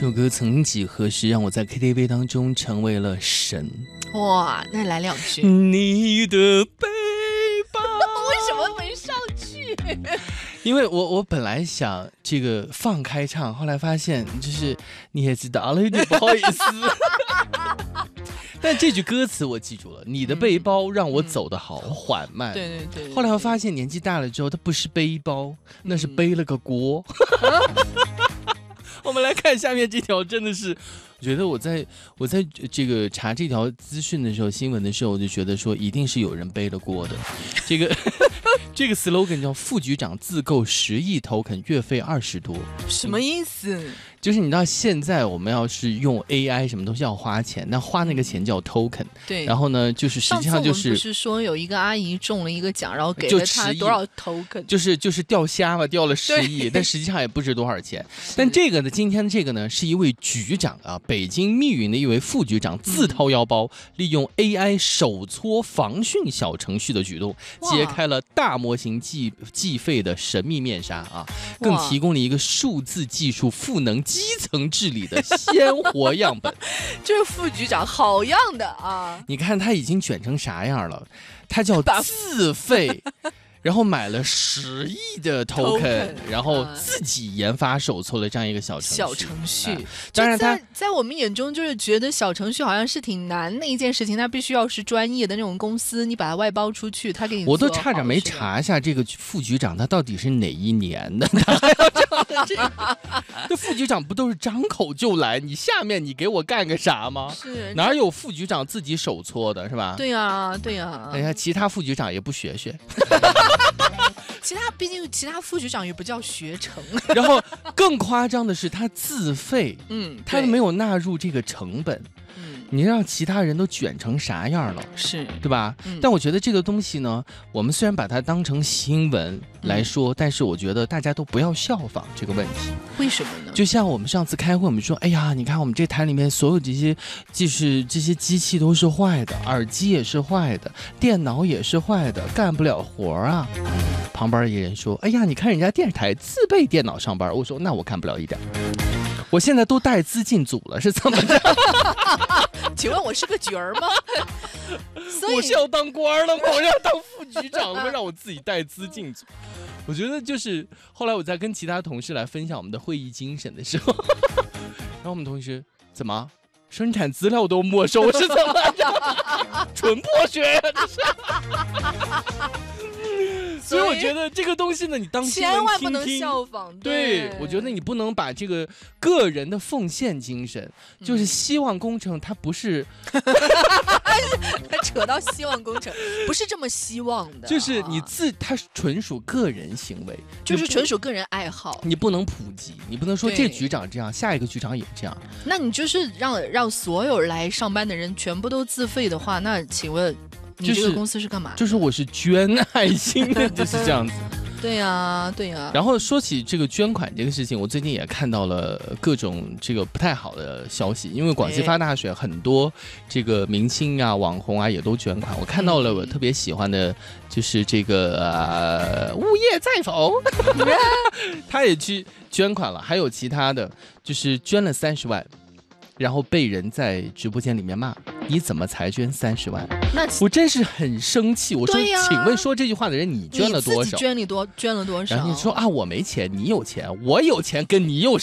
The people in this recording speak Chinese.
这首歌曾几何时让我在 KTV 当中成为了神。 哇，那来两句。 你的背包为什么没上去？ 因为我本来想这个放开唱，后来发现就是你也知道了，有点不好意思。但这句歌词我记住了，你的背包让我走得好缓慢。 对。 后来我发现年纪大了之后，它不是背包，那是背了个锅。我们来看下面这条，真的是，我觉得我在这个查这条资讯的时候，新闻的时候，我就觉得说，一定是有人背了锅的。这个 slogan 叫副局长自购10亿token，月费20多。 什么意思？ 就是你知道现在我们要是用 AI 什么东西要花钱，那花那个钱叫 token。 对。 然后呢，就是实际上就是， 不是说有一个阿姨中了一个奖，然后给了她多少 token？就是钓虾嘛，钓了10亿，但实际上也不值多少钱。但这个呢，今天这个呢，是一位局长啊，北京密云的一位副局长自掏腰包，利用 AI 手搓防汛小程序的举动，揭开了大模型计费的神秘面纱啊，更提供了一个数字技术赋能基层治理的鲜活样本。 这是副局长好样的啊！ 你看他已经卷成啥样了？他叫自费。然后买了10亿的 token， 然后自己研发手搓了这样一个小程序。当然他在我们眼中就是觉得小程序好像是挺难的一件事情，它必须要是专业的那种公司，你把它外包出去，他给你做。 我都差点没查一下这个副局长他到底是哪一年的。这副局长不都是张口就来？你下面你给我干个啥吗？ 是哪有副局长自己手搓的，是吧？ 对呀，对呀。 哎呀，其他副局长也不学。 毕竟其他副局长也不叫学成。 然后更夸张的是他自费，他没有纳入这个成本。你让其他人都卷成啥样了， 是对吧？但我觉得这个东西呢，我们虽然把它当成新闻来说，但是我觉得大家都不要效仿这个问题。 为什么呢？ 就像我们上次开会，我们说，哎呀，你看我们这台里面所有这些，就是这些机器都是坏的，耳机也是坏的，电脑也是坏的，干不了活啊。旁边一人说，哎呀，你看人家电视台自备电脑上班。我说，那我看不了一点。我现在都带资进组了，是怎么着？ 请问我是个角儿吗？ 我是要当官了吗？我要当副局长吗？让我自己带资进组。我觉得就是后来我在跟其他同事来分享我们的会议精神的时候，然后我们同事怎么生产资料都没收是怎么着？纯破学呀，这是。所以我觉得这个东西呢，你当新闻听听， 千万不能效仿。 对，我觉得你不能把这个个人的奉献精神，就是希望工程，它不是， 他扯到希望工程，不是这么希望的， 就是它纯属个人行为， 就是纯属个人爱好， 你不能普及，你不能说这局长这样，下一个局长也这样。 那你就是让所有来上班的人全部都自费的话，那请问？你这个公司是干嘛的？ 就是我是捐爱心的，就是这样子。 对呀，对呀。 然后说起这个捐款这个事情，我最近也看到了各种这个不太好的消息，因为广西发大水，很多这个明星啊、网红啊也都捐款。我看到了我特别喜欢的，就是这个物业在否，他也去捐款了，还有其他的，就是捐了30万。然后被人在直播间里面骂，你怎么才捐30万？那我真是很生气。我说，请问说这句话的人，你捐了多少？ 你自己捐了多少？ 然后你说啊，我没钱，你有钱，我有钱，跟你有什么？